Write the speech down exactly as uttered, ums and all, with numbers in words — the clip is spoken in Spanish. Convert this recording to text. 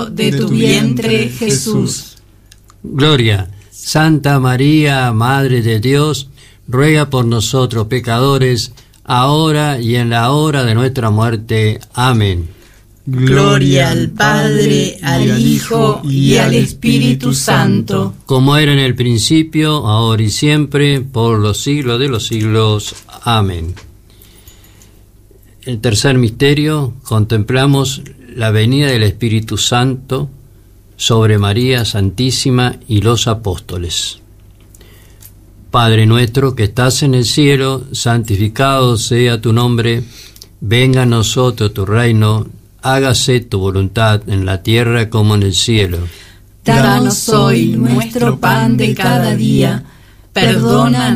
fruto de tu vientre, Jesús. Gloria. Santa María, Madre de Dios, ruega por nosotros pecadores, ahora y en la hora de nuestra muerte. Amén. Gloria al Padre, al Hijo y al Espíritu Santo. Como era en el principio, ahora y siempre, por los siglos de los siglos. Amén. El tercer misterio, contemplamos la venida del Espíritu Santo sobre María Santísima y los apóstoles. Padre nuestro que estás en el cielo, santificado sea tu nombre, venga a nosotros tu reino, hágase tu voluntad en la tierra como en el cielo. Danos hoy nuestro pan de cada día, perdona